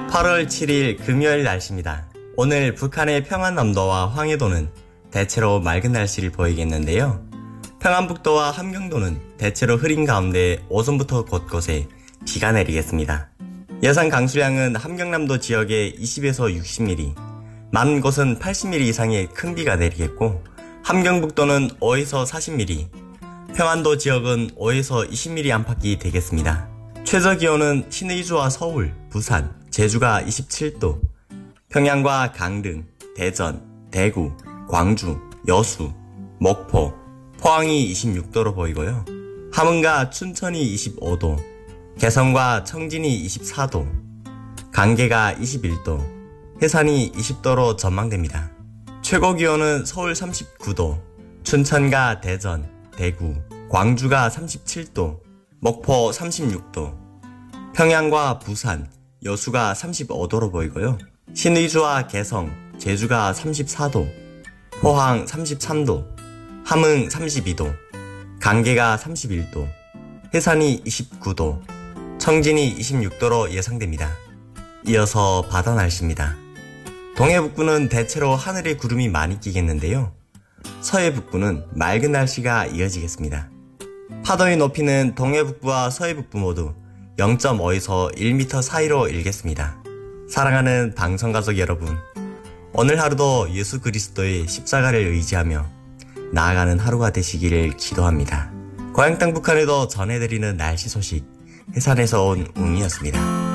8월 7일 금요일 날씨입니다. 오늘 북한의 평안남도와 황해도는 대체로 맑은 날씨를 보이겠는데요. 평안북도와 함경도는 대체로 흐린 가운데 오전부터 곳곳에 비가 내리겠습니다. 예상 강수량은 함경남도 지역에 20에서 60mm, 많은 곳은 80mm 이상의 큰 비가 내리겠고, 함경북도는 5에서 40mm, 평안도 지역은 5에서 20mm 안팎이 되겠습니다. 최저 기온은 신의주와 서울, 부산, 제주가 27도, 평양과 강릉, 대전, 대구, 광주, 여수, 목포, 포항이 26도로 보이고요. 함흥과 춘천이 25도, 개성과 청진이 24도, 강계가 21도, 해산이 20도로 전망됩니다. 최고 기온은 서울 39도, 춘천과 대전, 대구, 광주가 37도, 목포 36도, 평양과 부산, 여수가 35도로 보이고요. 신의주와 개성, 제주가 34도, 포항 33도, 함흥 32도, 강계가 31도, 해산이 29도, 청진이 26도로 예상됩니다. 이어서 바다 날씨입니다. 동해북부는 대체로 하늘에 구름이 많이 끼겠는데요. 서해북부는 맑은 날씨가 이어지겠습니다. 파도의 높이는 동해북부와 서해북부 모두 0.5에서 1m 사이로 일겠습니다. 사랑하는 방송가족 여러분, 오늘 하루도 예수 그리스도의 십자가를 의지하며 나아가는 하루가 되시기를 기도합니다. 고향 땅 북한에도 전해드리는 날씨 소식, 해산에서 온 웅이었습니다.